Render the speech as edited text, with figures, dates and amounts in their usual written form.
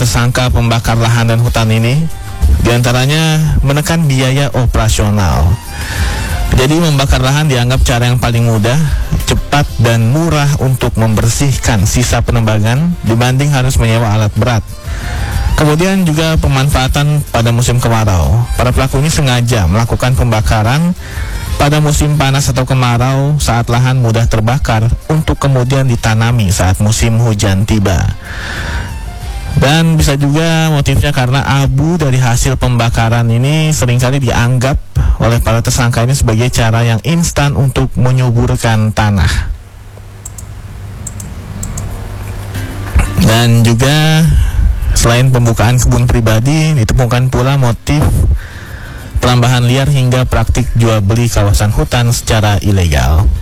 tersangka pembakar lahan dan hutan ini, diantaranya menekan biaya operasional. Jadi membakar lahan dianggap cara yang paling mudah, cepat dan murah untuk membersihkan sisa penebangan dibanding harus menyewa alat berat. Kemudian juga pemanfaatan pada musim kemarau. Para pelaku ini sengaja melakukan pembakaran pada musim panas atau kemarau saat lahan mudah terbakar untuk kemudian ditanami saat musim hujan tiba. Dan bisa juga motifnya karena abu dari hasil pembakaran ini seringkali dianggap oleh para tersangka ini sebagai cara yang instan untuk menyuburkan tanah. Dan juga selain pembukaan kebun pribadi, ditemukan pula motif penambahan liar hingga praktik jual beli kawasan hutan secara ilegal.